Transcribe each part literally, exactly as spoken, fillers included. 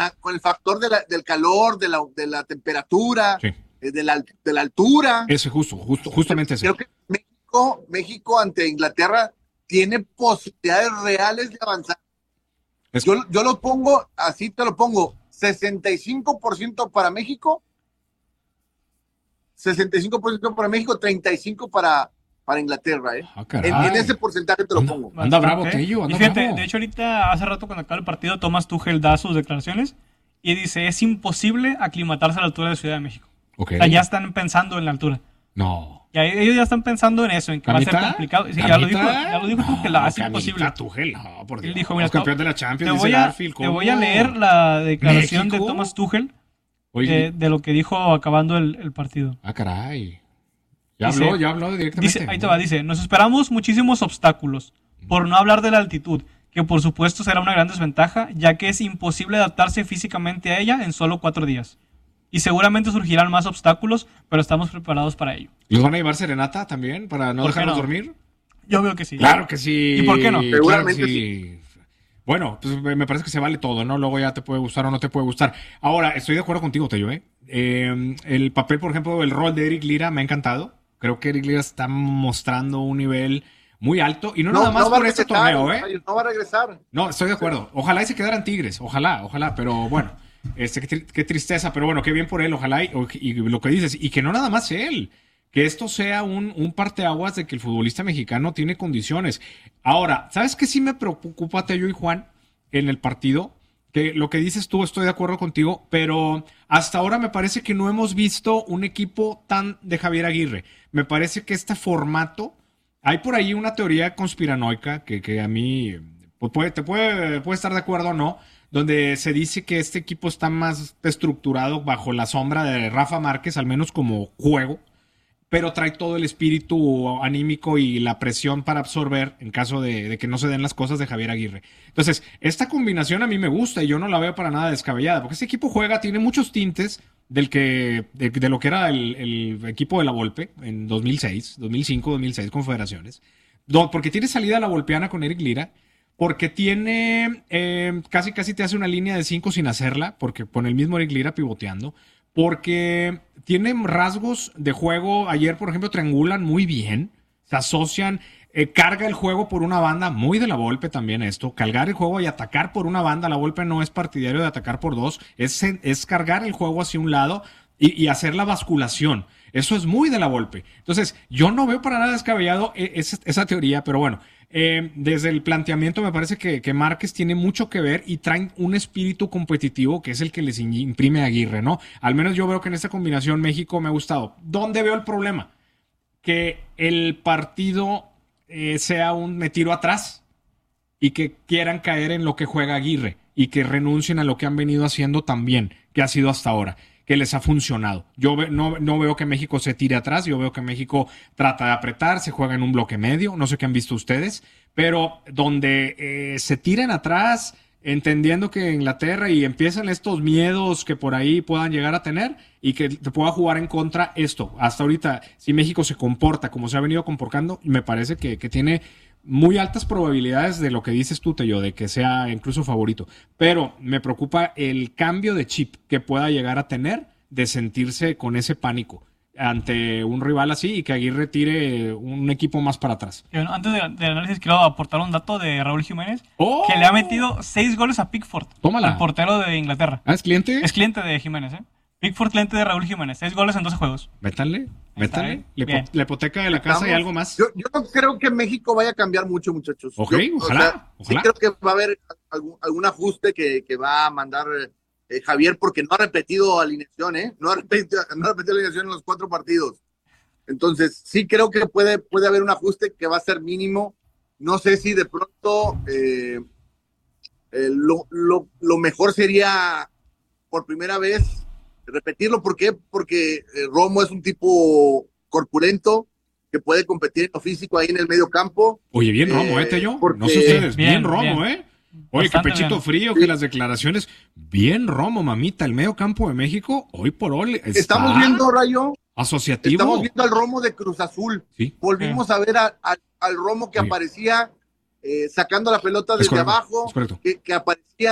con el factor de la, del calor, de la, de la temperatura, sí. de, la, de la altura. Ese justo, justo justamente ese. Creo que México, México ante Inglaterra tiene posibilidades reales de avanzar. Es... Yo, yo lo pongo, así te lo pongo, sesenta y cinco por ciento para México, sesenta y cinco por ciento para México, treinta y cinco por ciento para, para Inglaterra. ¿eh? Ah, en, en ese porcentaje te lo anda, pongo. Anda bravo, Tello, anda y fíjate, bravo. De hecho, ahorita, hace rato cuando acaba el partido, Thomas Tuchel da sus declaraciones y dice, es imposible aclimatarse a la altura de Ciudad de México. Okay. O sea, ya están pensando en la altura. No. Ya, ellos ya están pensando en eso, en que ¿Camita? va a ser complicado. Sí, ya lo dijo, ya lo dijo no, Tuchel, es imposible. Tuchel, no, por Dios. Él dijo, mira, es campeón de la Champions, te voy, a, Garfield, te voy a leer la declaración ¿México? de Thomas Tuchel de, de lo que dijo acabando el, el partido. Ah, caray. Ya dice, habló, ya habló directamente. Dice, ahí te va, dice, nos esperamos muchísimos obstáculos, por no hablar de la altitud, que por supuesto será una gran desventaja, ya que es imposible adaptarse físicamente a ella en solo cuatro días. Y seguramente surgirán más obstáculos, pero estamos preparados para ello. ¿Los van a llevar serenata también para no dejarlos no? dormir? Yo veo que sí. Claro que sí. ¿Y por qué no? Seguramente claro sí. sí. Bueno, pues me parece que se vale todo, ¿no? Luego ya te puede gustar o no te puede gustar. Ahora, estoy de acuerdo contigo, Tello, ¿eh? eh el papel, por ejemplo, el rol de Eric Lira me ha encantado. Creo que Eric Lira está mostrando un nivel muy alto. Y no, no nada más no por este torneo, ¿eh? No va a regresar. No, estoy de acuerdo. Ojalá y se quedaran Tigres. Ojalá, ojalá. Pero bueno, este, qué, qué tristeza. Pero bueno, qué bien por él. Ojalá y, y lo que dices. Y que no nada más él. Que esto sea un, un parteaguas de que el futbolista mexicano tiene condiciones. Ahora, ¿sabes qué sí me preocupa, Tello y Juan, en el partido? Que lo que dices tú, estoy de acuerdo contigo, pero hasta ahora me parece que no hemos visto un equipo tan de Javier Aguirre. Me parece que este formato, hay por ahí una teoría conspiranoica que, que a mí pues puede, te puede, puede estar de acuerdo o no, donde se dice que este equipo está más estructurado bajo la sombra de Rafa Márquez, al menos como juego, pero trae todo el espíritu anímico y la presión para absorber en caso de, de que no se den las cosas de Javier Aguirre. Entonces, esta combinación a mí me gusta y yo no la veo para nada descabellada, porque este equipo juega, tiene muchos tintes del que de, de lo que era el, el equipo de la Volpe en dos mil seis, dos mil cinco, dos mil seis, Confederaciones, porque tiene salida la volpeana con Eric Lira, porque tiene, eh, casi casi te hace una línea de cinco sin hacerla, porque con el mismo Eric Lira pivoteando, porque tienen rasgos de juego, ayer por ejemplo triangulan muy bien, se asocian, eh, carga el juego por una banda, muy de la Volpe también esto, cargar el juego y atacar por una banda, la Volpe no es partidario de atacar por dos, es, es cargar el juego hacia un lado y, y hacer la basculación, eso es muy de la Volpe. Entonces yo no veo para nada descabellado esa, esa teoría, pero bueno, Eh, desde el planteamiento me parece que, que Márquez tiene mucho que ver y traen un espíritu competitivo que es el que les imprime a Aguirre, ¿no? Al menos yo veo que en esta combinación México me ha gustado. ¿Dónde veo el problema? Que el partido eh, sea un me tiro atrás y que quieran caer en lo que juega Aguirre y que renuncien a lo que han venido haciendo tan bien, que ha sido hasta ahora, que les ha funcionado. Yo ve, no, no veo que México se tire atrás, yo veo que México trata de apretar, se juega en un bloque medio, no sé qué han visto ustedes, pero donde eh, se tiran atrás, entendiendo que Inglaterra y empiezan estos miedos que por ahí puedan llegar a tener y que te pueda jugar en contra esto. Hasta ahorita, si México se comporta como se ha venido comportando, me parece que, que tiene muy altas probabilidades de lo que dices tú, Tello, de que sea incluso favorito. Pero me preocupa el cambio de chip que pueda llegar a tener de sentirse con ese pánico ante un rival así y que Aguirre tire un equipo más para atrás. Bueno, antes del de análisis quiero aportar un dato de Raúl Jiménez, ¡Oh! que le ha metido seis goles a Pickford, Tómala. al portero de Inglaterra. ¿Ah, es cliente? Es cliente de Jiménez, ¿eh? Pickford cliente de Raúl Jiménez, seis goles en doce juegos. Métanle, métanle. ¿eh? La hipo- hipoteca de la casa Estamos, y algo más. Yo, yo no creo que México vaya a cambiar mucho, muchachos. Ok, yo, ojalá, o sea, ojalá. Sí creo que va a haber algún, algún ajuste que, que va a mandar eh, Javier, porque no ha repetido alineación, ¿eh? No ha repetido, no ha repetido alineación en los cuatro partidos. Entonces, sí creo que puede, puede haber un ajuste que va a ser mínimo. No sé si de pronto eh, eh, lo, lo, lo mejor sería por primera vez repetirlo. ¿Por qué? Porque eh, Romo es un tipo corpulento que puede competir en lo físico ahí en el medio campo. Oye, bien eh, Romo, ¿eh, Tello? porque... No sé ustedes, bien, Bien, Romo, bien. ¿eh? Oye, Bastante qué pechito bien. frío, que las declaraciones. Bien, Romo, mamita, el medio campo de México, hoy por hoy está Estamos viendo, Rayo, asociativo. estamos viendo al Romo de Cruz Azul. Sí. Volvimos a ver a, a, al Romo que Sí. aparecía eh, sacando la pelota Es desde correcto, abajo, es correcto. que, que aparecía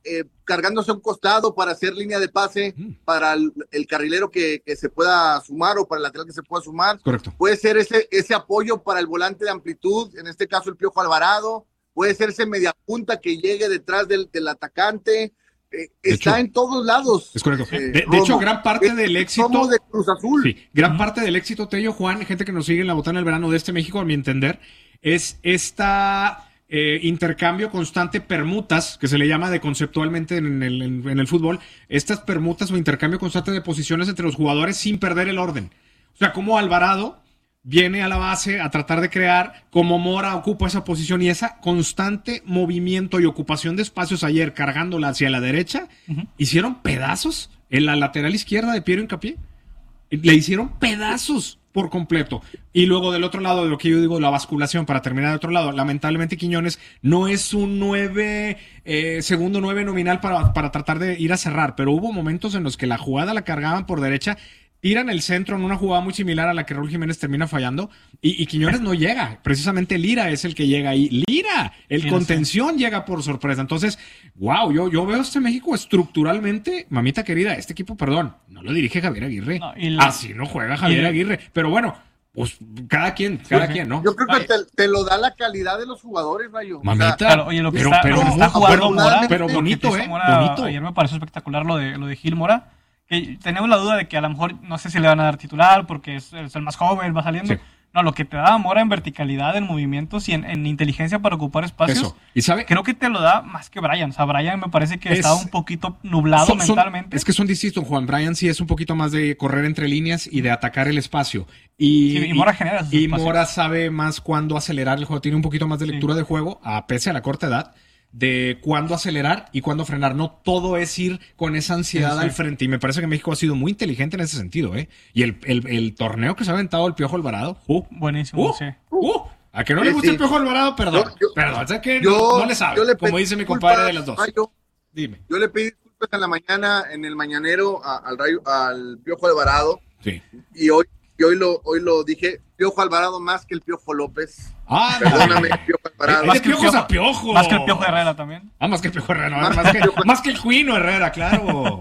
eh, cargándose a un costado para hacer línea de pase mm. para el, el carrilero que, que se pueda sumar o para el lateral que se pueda sumar. Correcto. Puede ser ese, ese apoyo para el volante de amplitud, en este caso el Piojo Alvarado. Puede ser ese mediapunta que llegue detrás del, del atacante. Eh, está hecho, en todos lados. Es correcto. Eh, de, de hecho, gran parte del éxito. Somos de Cruz Azul. Sí, gran uh-huh. parte del éxito, Tello, Juan, gente que nos sigue en la botana del verano de este México, a mi entender, es esta eh, intercambio constante, permutas, que se le llama de conceptualmente en el, en, en el fútbol, estas permutas o intercambio constante de posiciones entre los jugadores sin perder el orden. O sea, como Alvarado viene a la base a tratar de crear, como Mora ocupa esa posición y esa constante movimiento y ocupación de espacios ayer cargándola hacia la derecha, uh-huh. hicieron pedazos en la lateral izquierda de Piero Hincapié. Le hicieron pedazos por completo. Y luego del otro lado, de lo que yo digo, la basculación, para terminar de otro lado, lamentablemente Quiñones no es un nueve, eh, segundo nueve nominal para, para tratar de ir a cerrar, pero hubo momentos en los que la jugada la cargaban por derecha, tiran el centro en una jugada muy similar a la que Raúl Jiménez termina fallando y, y Quiñones no llega. Precisamente Lira es el que llega ahí. Lira, el Lira, contención sí. llega por sorpresa. Entonces, wow, yo, yo veo este México estructuralmente, mamita querida, este equipo, perdón, no lo dirige Javier Aguirre. No, la... Así no juega Javier la... Aguirre. Pero bueno, pues cada quien, cada sí, quien, ¿no? Yo creo que te, te lo da la calidad de los jugadores, Rayo. Mamita, o sea, claro, oye, lo que pero, está, pero, lo que está jugando pero, Mora, pero bonito, ¿eh? Mora, bonito. Ayer me pareció espectacular lo de, lo de Gil Mora. Que tenemos la duda de que a lo mejor no sé si le van a dar titular porque es, es el más joven, va saliendo. Sí. No, lo que te da Mora en verticalidad, en movimientos y en, en inteligencia para ocupar espacios, Eso. ¿Y sabe? Creo que te lo da más que Brian. O sea, Brian me parece que es, estaba un poquito nublado son, mentalmente. Son, es que son distintos, Juan. Brian sí es un poquito más de correr entre líneas y de atacar el espacio. Y, sí, y Mora genera esos Y espacios. Mora sabe más cuándo acelerar el juego. Tiene un poquito más de lectura sí. de juego, a pese a la corta edad, de cuándo acelerar y cuándo frenar. No todo es ir con esa ansiedad sí, sí. al frente. Y me parece que México ha sido muy inteligente en ese sentido, ¿eh? Y el, el, el torneo que se ha aventado el Piojo Alvarado. Uh, Buenísimo, uh, sí. Uh, a que no le gusta sí. el Piojo Alvarado, perdón. Yo, yo, perdón, o sea que yo, no, no le sabe. Le como dice mi compadre de las dos. Rayo, Dime. Yo le pedí disculpas en la mañana, en el mañanero, a, al, Rayo, al Piojo Alvarado. Sí. Y hoy, y hoy, lo, hoy lo dije. Piojo Alvarado más que el Piojo López. Ah, perdóname, Piojo Alvarado. Más que el Piojo a Piojo. Más que el Piojo Herrera también. Ah, más que el Piojo Herrera. No, más, más, que, más que el Cuino Herrera, claro.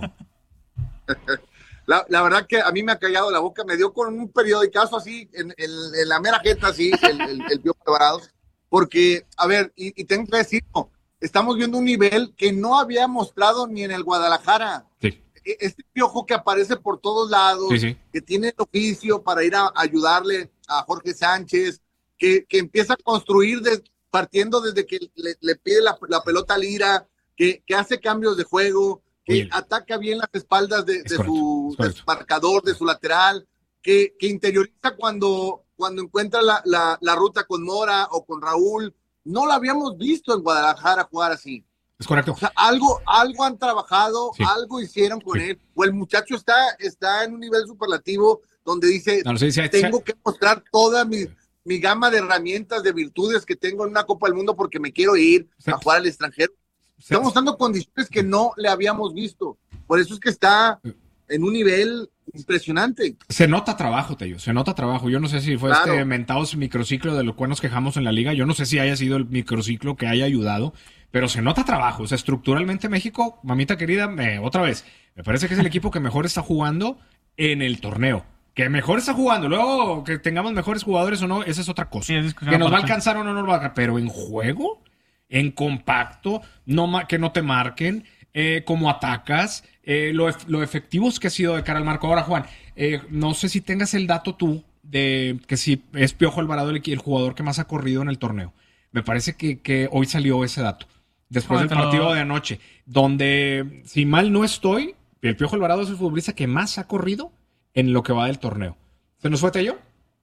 La, la verdad que a mí me ha callado la boca. Me dio con un periodicazo así, en, en, en la mera jeta así, el, el, el Piojo Alvarado. Porque, a ver, y, y tengo que decirlo, estamos viendo un nivel que no había mostrado ni en el Guadalajara. Sí. Este Piojo que aparece por todos lados, sí, sí. que tiene el oficio para ir a ayudarle a Jorge Sánchez, que, que empieza a construir de, partiendo desde que le, le pide la, la pelota a Lira, que, que hace cambios de juego, que bien. Ataca bien las espaldas de, de su de su marcador, de su lateral, que, que interioriza cuando, cuando encuentra la, la, la ruta con Mora o con Raúl. No lo habíamos visto en Guadalajara jugar así. Es correcto. O sea, algo, algo han trabajado, sí. algo hicieron con sí. él. O el muchacho está, está en un nivel superlativo donde dice, no, no sé, sí, tengo sí. que mostrar toda mi, mi gama de herramientas, de virtudes que tengo en una Copa del Mundo porque me quiero ir sí. a jugar al extranjero. Sí. Está mostrando condiciones que no le habíamos visto. Por eso es que está en un nivel impresionante. Se nota trabajo, Tello, se nota trabajo. Yo no sé si fue claro. este mentados microciclo de lo cual nos quejamos en la liga. Yo no sé si haya sido el microciclo que haya ayudado, pero se nota trabajo. O sea, estructuralmente México, mamita querida, eh, otra vez, me parece que es el equipo que mejor está jugando en el torneo. Que mejor está jugando. Luego, que tengamos mejores jugadores o no, esa es otra cosa. Sí, es que nos va a alcanzar o no nos va a alcanzar. Pero en juego, en compacto, no que no te marquen, eh, cómo atacas, eh, lo, lo efectivos que ha sido de cara al marco. Ahora, Juan, eh, no sé si tengas el dato tú de que si es Piojo Alvarado el, el jugador que más ha corrido en el torneo. Me parece que, que hoy salió ese dato. Después del partido de anoche, donde, si mal no estoy, el Piojo Alvarado es el futbolista que más ha corrido en lo que va del torneo. ¿Se nos fue Tello?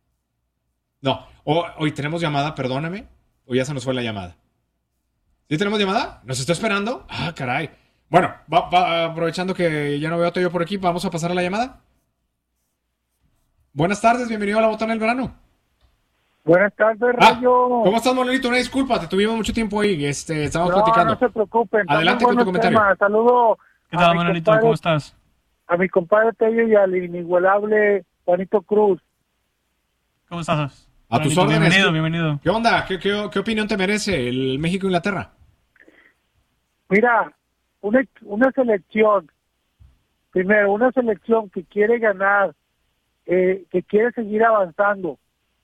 No. O, hoy tenemos llamada, perdóname. O ya se nos fue la llamada. ¿Sí tenemos llamada? ¿Nos está esperando? Ah, caray. Bueno, va, va, aprovechando que ya no veo a Tello por aquí, vamos a pasar a la llamada. Buenas tardes, bienvenido a la Botana del Verano. Buenas tardes, Rayo. Ah, ¿cómo estás, Manuelito? Una disculpa, te tuvimos mucho tiempo ahí. Este, estábamos no, platicando. No se preocupen. Adelante con tu comentario. Temas. Saludo. ¿Qué tal, Manuelito? Compadre, ¿cómo estás? A mi compadre Tello y al inigualable Juanito Cruz. ¿Cómo estás? A tus órdenes. Bienvenido, bienvenido. ¿Qué onda? ¿Qué, qué, qué opinión te merece el México-Inglaterra? Mira, una, una selección, primero, una selección que quiere ganar, eh, que quiere seguir avanzando,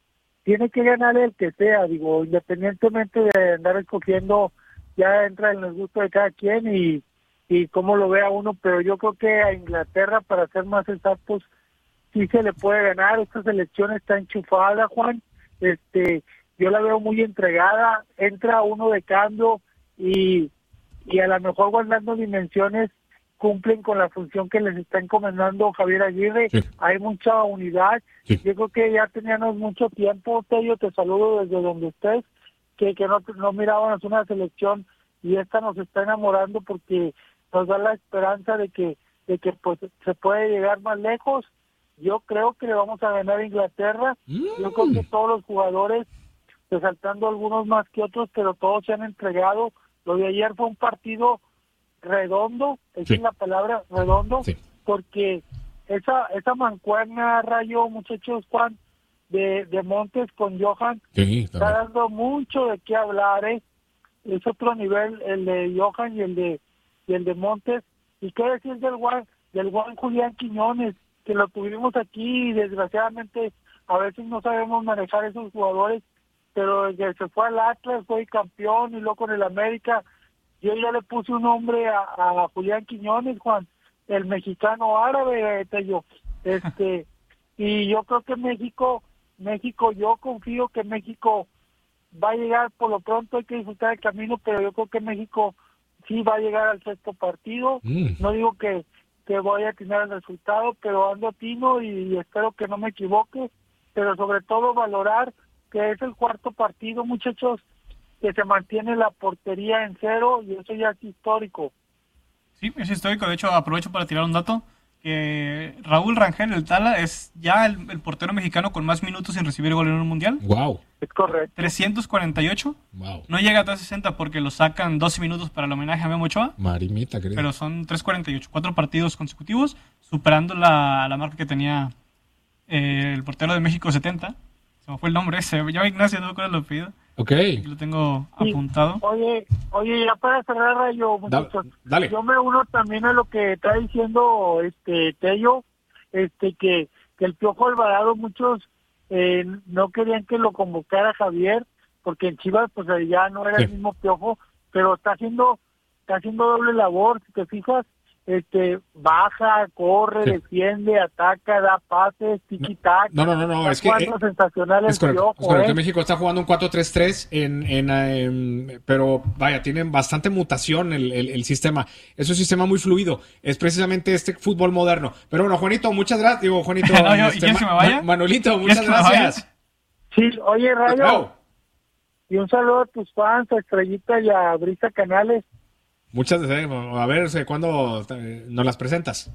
tiene que ganar el que sea, digo, independientemente de andar escogiendo, ya entra en el gusto de cada quien y, y cómo lo vea uno, pero yo creo que a Inglaterra, para ser más exactos, sí se le puede ganar. Esta selección está enchufada, Juan, este, yo la veo muy entregada, entra uno de cambio y, y a lo mejor guardando dimensiones cumplen con la función que les está encomendando Javier Aguirre. Sí. Hay mucha unidad. Sí. Yo creo que ya teníamos mucho tiempo, Tello, te saludo desde donde estés, que, que no, no mirábamos una selección y esta nos está enamorando porque nos da la esperanza de que, de que pues se puede llegar más lejos. Yo creo que le vamos a ganar a Inglaterra. Mm. Yo creo que todos los jugadores, resaltando algunos más que otros, pero todos se han entregado. Lo de ayer fue un partido redondo, esa sí. es la palabra, redondo, sí. porque esa esa mancuerna, Rayo, muchachos, Juan, de, de Montes con Johan, sí, está dando mucho de qué hablar, ¿eh? Es otro nivel el de Johan y el de y el de Montes. Y qué decir del Juan, del Juan Julián Quiñones, que lo tuvimos aquí y desgraciadamente a veces no sabemos manejar esos jugadores, pero desde que se fue al Atlas, fue campeón y luego con el América. Yo ya le puse un nombre a, a Julián Quiñones, Juan, el mexicano árabe, Tello. Este, y yo creo que México, México, yo confío que México va a llegar, por lo pronto hay que disfrutar el camino, pero yo creo que México sí va a llegar al sexto partido. Mm. No digo que, que voy a tener el resultado, pero ando tino y, y espero que no me equivoque, pero sobre todo valorar que es el cuarto partido, muchachos, que se mantiene la portería en cero y eso ya es histórico. Sí, es histórico. De hecho, aprovecho para tirar un dato, que Raúl Rangel, el Tala, es ya el, el portero mexicano con más minutos sin recibir gol en un mundial. Wow. Es correcto. trescientos cuarenta y ocho. Wow. No llega a trescientos sesenta porque lo sacan doce minutos para el homenaje a Memo Ochoa. Marimita, querido. Pero son trescientos cuarenta y ocho. Cuatro partidos consecutivos, superando la, la marca que tenía eh, el portero de México, setenta. Se me fue el nombre ese. Ya Ignacio, no me acuerdo el apellido. Ok. Aquí lo tengo sí. apuntado. Oye, oye, ya para cerrar, Rayo, muchachos, da, dale. Yo me uno también a lo que está diciendo este Tello, este que, que el Piojo Alvarado, muchos eh, no querían que lo convocara Javier, porque en Chivas pues ya no era sí. el mismo Piojo, pero está haciendo, está haciendo doble labor, si te fijas, este baja, corre, sí. defiende, ataca, da pases, tiki-tac. No, no, no, no, es que eh, sensacional es correcto, Piojo, es correcto. ¿eh? México está jugando un cuatro tres tres en, en, en pero vaya, tienen bastante mutación el, el, el sistema. Es un sistema muy fluido. Es precisamente este fútbol moderno. Pero bueno, Juanito, muchas gracias. Digo, Juanito, no, yo, este, ¿y se me vaya? Manuelito, muchas gracias. Sí, oye, Rayo. No. Y un saludo a tus fans, a Estrellita y a Brisa Canales. Muchas gracias. A ver, ¿cuándo nos las presentas?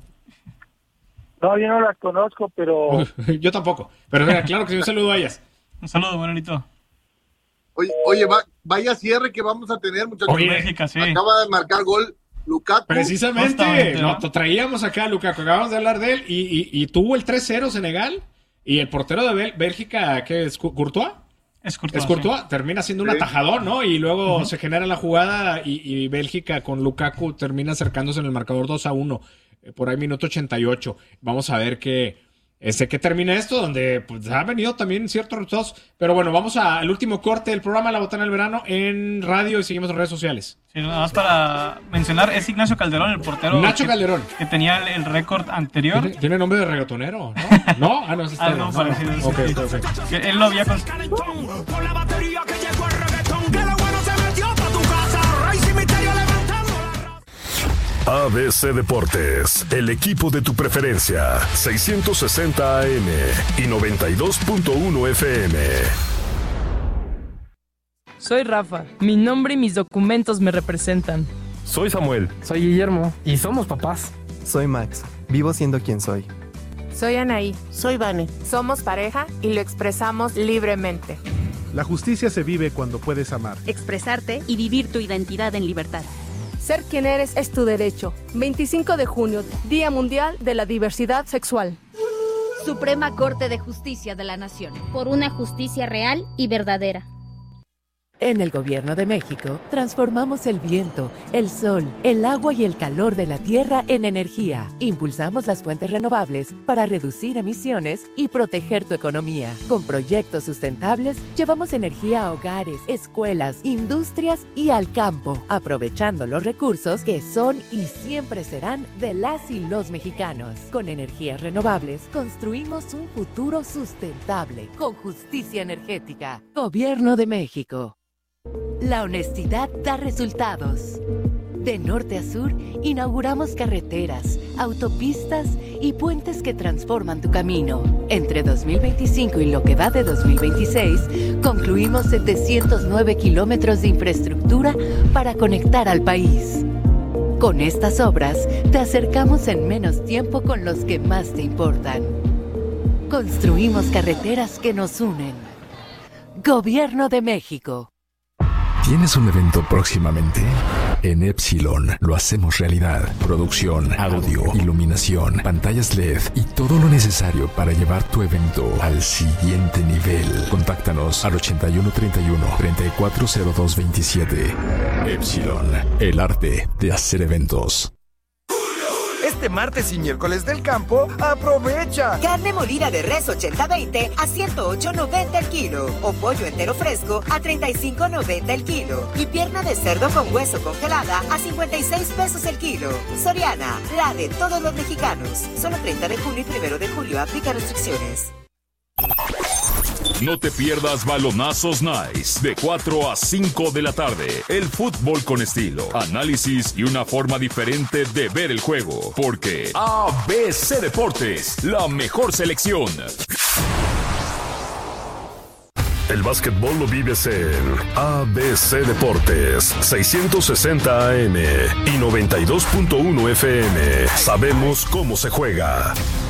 No, yo no las conozco, pero... Yo tampoco. Pero mira, claro que sí, un saludo a ellas. Un saludo, Manuelito. Oye, oye va, vaya cierre que vamos a tener, muchachos. Oye, México, sí. Acaba de marcar gol Lukaku. Precisamente, ¿no? Lo traíamos acá, Lukaku, acabamos de hablar de él, y, y, y tuvo el tres cero Senegal, y el portero de Bel- Bélgica, ¿qué es? ¿Courtois? Es Courtois, es Courtois, sí. Termina siendo un sí. atajador, ¿no? Y luego uh-huh. se genera la jugada y, y Bélgica con Lukaku termina acercándose en el marcador dos a uno, eh, por ahí minuto ochenta y ocho. Vamos a ver qué, este, qué termina esto, donde pues, ha venido también ciertos resultados. Pero bueno, vamos al último corte del programa La Botana del Verano en radio y seguimos en redes sociales. Sí, nada más para mencionar, es Ignacio Calderón, el portero. Nacho que, Calderón. Que tenía el, el récord anterior. ¿Tiene, tiene nombre de reggaetonero, ¿no? ¿No? Ah, no, ese está Algo bien. parecido. No, Sí, okay, sí. okay, okay. Que él lo había cons- Con la batería que llegó el reggaetón, que lo bueno se metió pa' tu casa, Rey sin misterio levantando la... A B C Deportes, el equipo de tu preferencia, seiscientos sesenta A M y noventa y dos punto uno F M. Soy Rafa, mi nombre y mis documentos me representan. Soy Samuel. Soy Guillermo y somos papás. Soy Max, vivo siendo quien soy. Soy Anaí. Soy Vane. Somos pareja y lo expresamos libremente. La justicia se vive cuando puedes amar, expresarte y vivir tu identidad en libertad. Ser quien eres es tu derecho. veinticinco de junio, Día Mundial de la Diversidad Sexual. Suprema Corte de Justicia de la Nación. Por una justicia real y verdadera. En el Gobierno de México, transformamos el viento, el sol, el agua y el calor de la tierra en energía. Impulsamos las fuentes renovables para reducir emisiones y proteger tu economía. Con proyectos sustentables, llevamos energía a hogares, escuelas, industrias y al campo, aprovechando los recursos que son y siempre serán de las y los mexicanos. Con energías renovables, construimos un futuro sustentable, con justicia energética. Gobierno de México. La honestidad da resultados. De norte a sur, inauguramos carreteras, autopistas y puentes que transforman tu camino. Entre dos mil veinticinco y lo que va de dos mil veintiséis, concluimos setecientos nueve kilómetros de infraestructura para conectar al país. Con estas obras, te acercamos en menos tiempo con los que más te importan. Construimos carreteras que nos unen. Gobierno de México. ¿Tienes un evento próximamente? En Epsilon lo hacemos realidad. Producción, audio, iluminación, pantallas L E D y todo lo necesario para llevar tu evento al siguiente nivel. Contáctanos al ochenta y uno treinta y uno, treinta y cuatro cero dos veintisiete. Epsilon, el arte de hacer eventos. Este martes y miércoles del campo, ¡aprovecha! Carne molida de res ochenta veinte a ciento ocho noventa el kilo. O pollo entero fresco a treinta y cinco noventa el kilo. Y pierna de cerdo con hueso congelada a cincuenta y seis pesos el kilo. Soriana, la de todos los mexicanos. Solo treinta de junio y primero de julio. Aplica restricciones. No te pierdas Balonazos Nice de cuatro a cinco de la tarde. El fútbol con estilo, análisis y una forma diferente de ver el juego. Porque A B C Deportes, la mejor selección. El básquetbol lo vives en A B C Deportes, seiscientos sesenta A M y noventa y dos punto uno F M. Sabemos cómo se juega.